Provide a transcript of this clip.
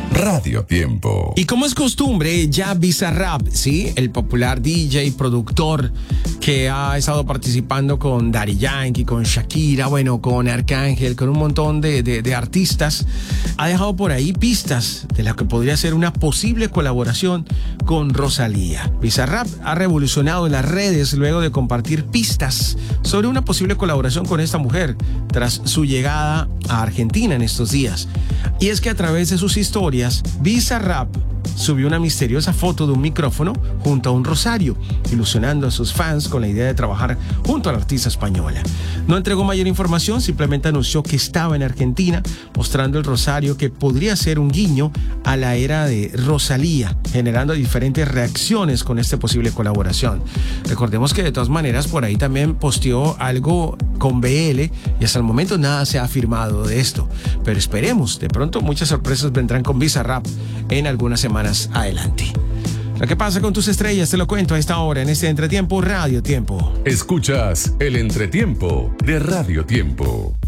Radio Tiempo. Y como es costumbre, ya Bizarrap, ¿sí? El popular DJ y productor que ha estado participando con Daddy Yankee, con Shakira, bueno, con Arcángel, con un montón de artistas, ha dejado por ahí pistas de lo que podría ser una posible colaboración con Rosalía. Bizarrap ha revolucionado en las redes luego de compartir pistas sobre una posible colaboración con esta mujer tras su llegada a Argentina en estos días. Y es que a través de sus historias, Bizarrap subió una misteriosa foto de un micrófono junto a un rosario, ilusionando a sus fans con la idea de trabajar junto a la artista española. No entregó mayor información, simplemente anunció que estaba en Argentina, mostrando el rosario que podría ser un guiño a la era de Rosalía, generando diferentes reacciones con esta posible colaboración. Recordemos que de todas maneras por ahí también posteó algo con BL y hasta el momento nada se ha afirmado de esto, pero esperemos, de pronto muchas sorpresas vendrán con Bizarrap en algunas semanas adelante. Lo que pasa con tus estrellas te lo cuento a esta hora en este Entretiempo Radio Tiempo. Escuchas el Entretiempo de Radio Tiempo.